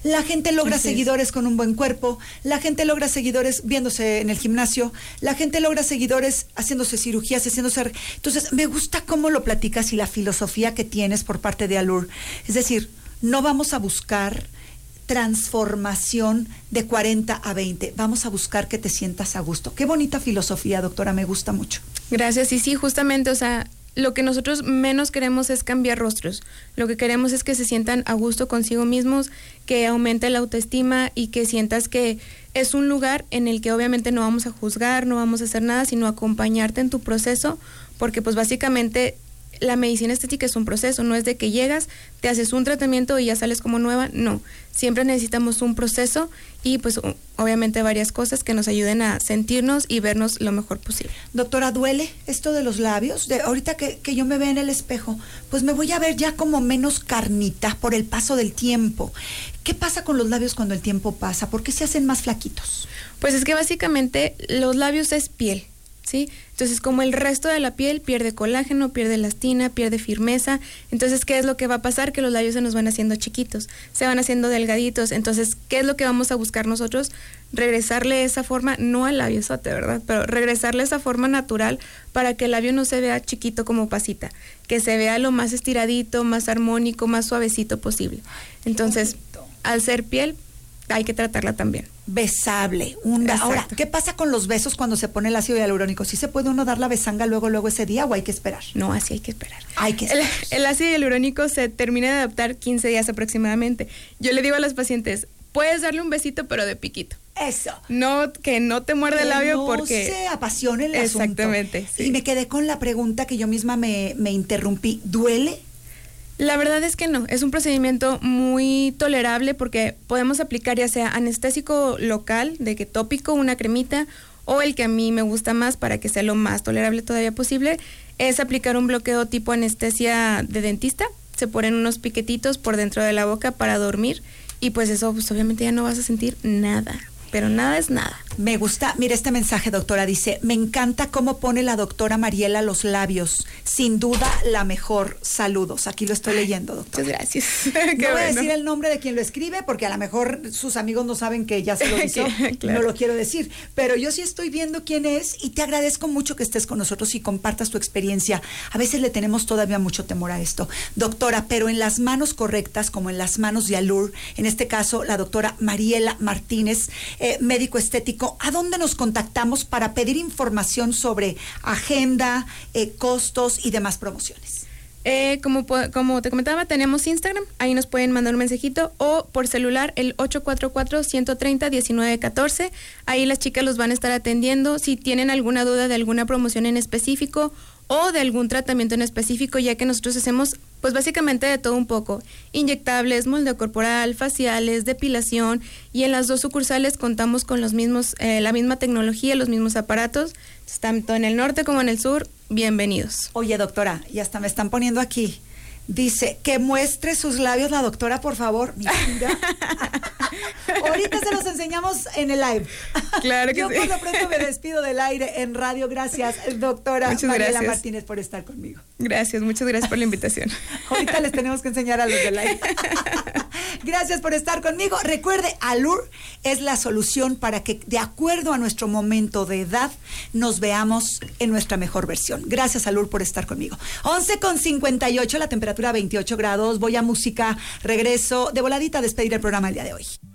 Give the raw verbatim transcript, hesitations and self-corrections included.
La gente logra Así seguidores es. con un buen cuerpo, la gente logra seguidores viéndose en el gimnasio, la gente logra seguidores haciéndose cirugías, haciéndose... Entonces, me gusta cómo lo platicas y la filosofía que tienes por parte de Allure. Es decir, no vamos a buscar transformación de cuarenta a veinte, vamos a buscar que te sientas a gusto. Qué bonita filosofía, doctora, me gusta mucho. Gracias, y sí, justamente, o sea, lo que nosotros menos queremos es cambiar rostros. Lo que queremos es que se sientan a gusto consigo mismos, que aumente la autoestima y que sientas que es un lugar en el que obviamente no vamos a juzgar, no vamos a hacer nada, sino acompañarte en tu proceso, porque pues básicamente la medicina estética es un proceso, no es de que llegas, te haces un tratamiento y ya sales como nueva, no. Siempre necesitamos un proceso y pues obviamente varias cosas que nos ayuden a sentirnos y vernos lo mejor posible. Doctora, ¿duele esto de los labios? De ahorita que, que yo me vea en el espejo, pues me voy a ver ya como menos carnita por el paso del tiempo. ¿Qué pasa con los labios cuando el tiempo pasa? ¿Por qué se hacen más flaquitos? Pues es que básicamente los labios es piel, ¿sí? Entonces, como el resto de la piel pierde colágeno, pierde elastina, pierde firmeza, entonces, ¿qué es lo que va a pasar? Que los labios se nos van haciendo chiquitos, se van haciendo delgaditos. Entonces, ¿qué es lo que vamos a buscar nosotros? Regresarle esa forma, no al labiosote, ¿verdad? Pero regresarle esa forma natural para que el labio no se vea chiquito como pasita, que se vea lo más estiradito, más armónico, más suavecito posible. Entonces, al ser piel, hay que tratarla también. Besable. Un... Ahora, ¿qué pasa con los besos cuando se pone el ácido hialurónico? ¿Sí se puede uno dar la besanga luego, luego ese día o hay que esperar? No, así hay que esperar. Hay que esperar. El, el ácido hialurónico se termina de adaptar quince días aproximadamente. Yo le digo a los pacientes, puedes darle un besito, pero de piquito. Eso. No, que no te muerde que el labio no porque... se apasione el asunto. Exactamente. Sí. Y me quedé con la pregunta que yo misma me, me interrumpí. ¿Duele? La verdad es que no, es un procedimiento muy tolerable porque podemos aplicar ya sea anestésico local, de que tópico, una cremita, o el que a mí me gusta más para que sea lo más tolerable todavía posible, es aplicar un bloqueo tipo anestesia de dentista. Se ponen unos piquetitos por dentro de la boca para dormir y pues eso pues obviamente ya no vas a sentir nada. Pero nada es nada. Me gusta, mira este mensaje, doctora, dice, me encanta cómo pone la doctora Mariela los labios, sin duda la mejor, saludos. Aquí lo estoy leyendo, doctora. Muchas gracias. No Qué voy bueno. a decir el nombre de quien lo escribe, porque a lo mejor sus amigos no saben que ya se lo hizo, claro. No lo quiero decir, pero yo sí estoy viendo quién es y te agradezco mucho que estés con nosotros y compartas tu experiencia. A veces le tenemos todavía mucho temor a esto. Doctora, pero en las manos correctas, como en las manos de Allure, en este caso la doctora Mariela Martínez, eh, médico estético, ¿a dónde nos contactamos para pedir información sobre agenda, eh, costos y demás promociones? Eh, como, como te comentaba, tenemos Instagram, ahí nos pueden mandar un mensajito, o por celular el ocho cuatro cuatro, uno tres cero, uno nueve uno cuatro, ahí las chicas los van a estar atendiendo. Si tienen alguna duda de alguna promoción en específico o de algún tratamiento en específico, ya que nosotros hacemos pues básicamente de todo un poco, inyectables, moldeo corporal, faciales, depilación, y en las dos sucursales contamos con los mismos, eh, la misma tecnología, los mismos aparatos, tanto en el norte como en el sur. Bienvenidos. Oye, doctora, y hasta me están poniendo aquí, dice, que muestre sus labios la doctora, por favor. Mira. Ahorita se los enseñamos en el live. Claro que Yo sí. por lo pronto me despido del aire en radio. Gracias, doctora Muchas Mariela gracias. Martínez, por estar conmigo. Gracias, muchas gracias por la invitación. Ahorita les tenemos que enseñar a los del live. Gracias por estar conmigo. Recuerde, Allure es la solución para que, de acuerdo a nuestro momento de edad, nos veamos en nuestra mejor versión. Gracias, Allure, por estar conmigo. once con cincuenta y ocho, la temperatura veintiocho grados. Voy a música, regreso de voladita a despedir el programa el día de hoy.